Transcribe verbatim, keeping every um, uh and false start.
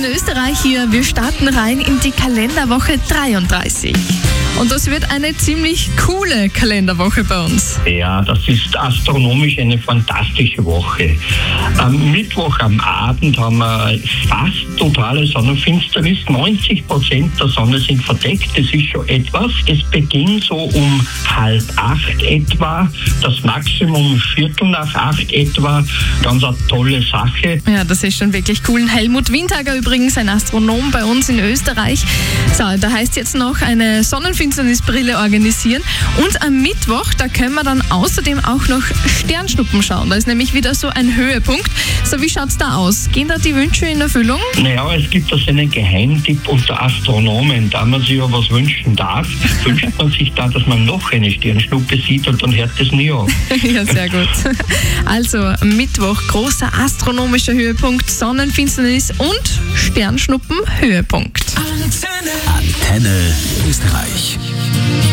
in Österreich hier. Wir starten rein in die Kalenderwoche dreiunddreißig. Und das wird eine ziemlich coole Kalenderwoche bei uns. Ja, das ist astronomisch eine fantastische Woche. Am Mittwoch am Abend haben wir fast totale Sonnenfinsternis. neunzig Prozent der Sonne sind verdeckt. Das ist schon etwas. Es beginnt so um halb acht etwa. Das Maximum viertel nach acht etwa. Ganz eine tolle Sache. Ja, das ist schon wirklich cool. Helmut Windhager übrigens, ein Astronom bei uns in Österreich. So, da heißt jetzt noch eine Sonnenfinsternisbrille organisieren. Und am Mittwoch, da können wir dann außerdem auch noch Sternschnuppen schauen. Da ist nämlich wieder so ein Höhepunkt. So, wie schaut's da aus? Gehen da die Wünsche in Erfüllung? Naja, es gibt also einen Geheimtipp unter Astronomen. Da man sich ja was wünschen darf, wünscht man sich da, dass man noch eine Sternschnuppe sieht und dann hört es nie auf. Ja, sehr gut. Also Mittwoch, großer astronomischer Höhepunkt, Sonnenfinsternis und Sternschnuppen Höhepunkt. Antenne. Antenne Österreich.